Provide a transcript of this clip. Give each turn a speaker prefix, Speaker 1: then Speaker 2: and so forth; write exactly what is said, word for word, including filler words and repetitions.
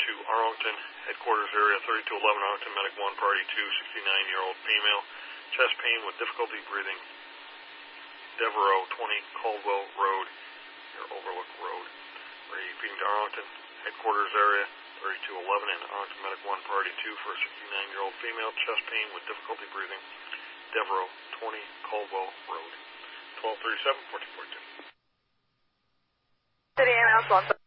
Speaker 1: to Arlington, headquarters area, thirty-two eleven Arlington, medic one, party two, sixty-nine-year-old female, chest pain with difficulty breathing, Devereaux, twenty Caldwell Road, or Overlook Road. Repeating to Arlington, headquarters area, thirty-two eleven and Arlington, medic one, party two for a sixty-nine-year-old female, chest pain with difficulty breathing, Devereaux, twenty Caldwell Road. twelve thirty-seven, fourteen forty-two.
Speaker 2: City ambulance one.